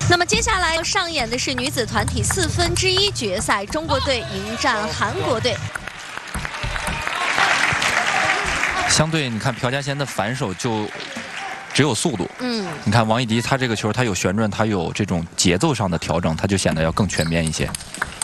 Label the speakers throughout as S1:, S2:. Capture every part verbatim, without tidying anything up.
S1: 那么接下来要上演的是女子团体四分之一决赛，中国队迎战韩国队。
S2: 相对你看朴佳贤的反手就只有速度，
S1: 嗯，
S2: 你看王艺迪他这个球他有旋转，他有这种节奏上的调整，他就显得要更全面一些。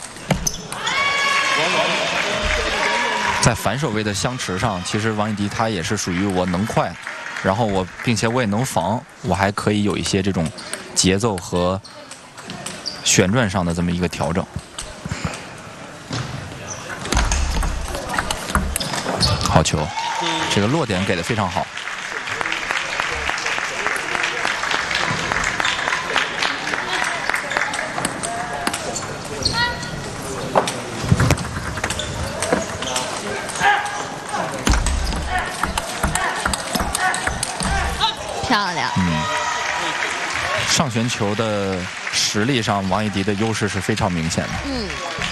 S2: 在反手位的相持上，其实王艺迪他也是属于我能快，然后我并且我也能防，我还可以有一些这种节奏和旋转上的这么一个调整。好球，这个落点给的非常好。
S1: 漂亮。
S2: 嗯，上旋球的实力上，王艺迪的优势是非常明显的。
S1: 嗯。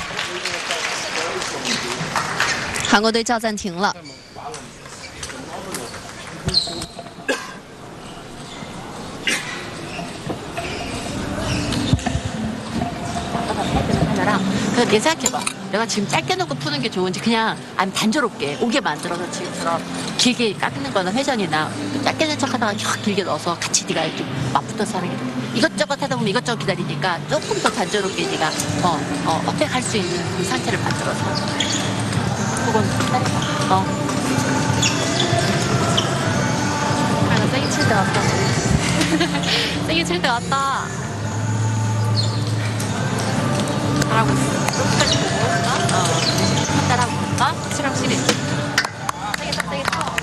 S1: 韩国队叫暂停了。
S3: 그래서 내 생각해봐. 내가 지금 짧게 놓고 푸는 게 좋은지 그냥 아니면 단조롭게 오게 만들어서 지금처럼 길게 깎는 거나 회전이나 짧게 낸 척하다가 혀ꯛ 길게 넣어서 같이 네가 이렇게 맞붙어서 하는 게 이것저것 하다 보면 이것저것 기다리니까 조금 더 단조롭게 네가 어, 어, 어택할 수 있는 그 상태를 만들어서 그건 기다려봐. 어.
S1: 아, 나 세게 칠 때 왔다. 세게 칠 때 왔다.
S3: 잘하고 있어. 끝까지 보고, 어? 잘하고, 어? 확실히 확실히. 세게 쳐, 세게 쳐.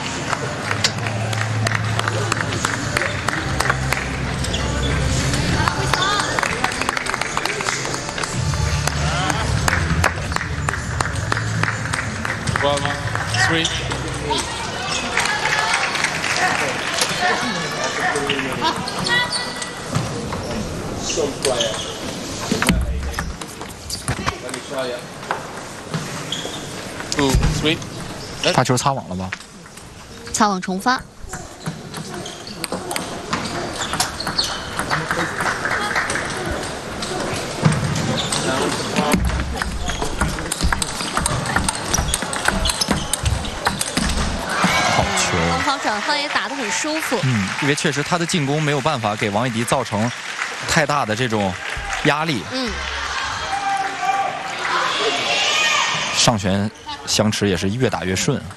S4: One, three. Some player. Two, three.
S2: 发球擦网了吧？
S1: 擦网重发。
S2: 好球！
S1: 攻防转换也打得很舒服。
S2: 嗯，因为确实他的进攻没有办法给王艺迪造成太大的这种压力。
S1: 嗯。
S2: 上旋相持也是越打越顺。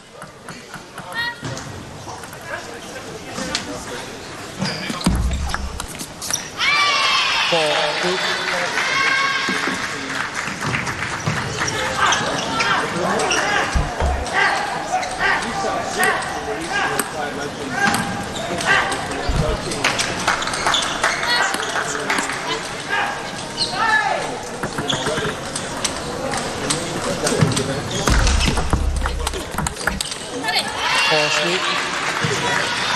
S4: Four, three.